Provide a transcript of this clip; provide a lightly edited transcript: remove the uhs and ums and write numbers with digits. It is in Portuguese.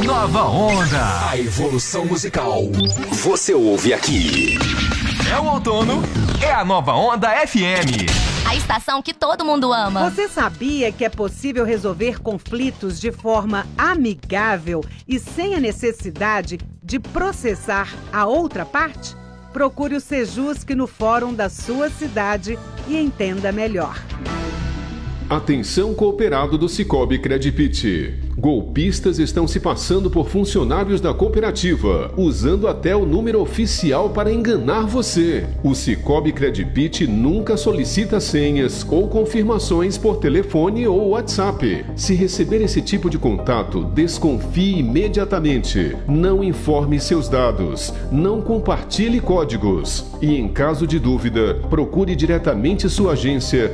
Nova Onda. A evolução musical você ouve aqui. É o outono, é a Nova Onda FM. A estação que todo mundo ama. Você sabia que é possível resolver conflitos de forma amigável e sem a necessidade de processar a outra parte? Procure o Sejusc no fórum da sua cidade e entenda melhor. Atenção cooperado do Cicobi Credipit. Golpistas estão se passando por funcionários da cooperativa, usando até o número oficial para enganar você. O Cicobi Credipit nunca solicita senhas ou confirmações por telefone ou WhatsApp. Se receber esse tipo de contato, desconfie imediatamente. Não informe seus dados. Não compartilhe códigos. E em caso de dúvida, procure diretamente sua agência